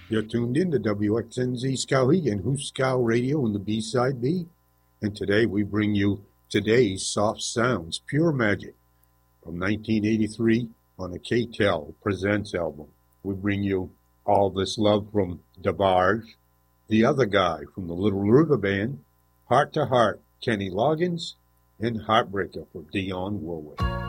You're tuned in to WXNZ Skowhegan, Hooskow Radio and the B-Side B. And today we bring you today's soft sounds, Pure Magic, from 1983 on the K-Tel Presents album. We bring you All This Love from DeBarge, The Other Guy from the Little River Band, Heart to Heart, Kenny Loggins, and Heartbreaker for Dionne Warwick.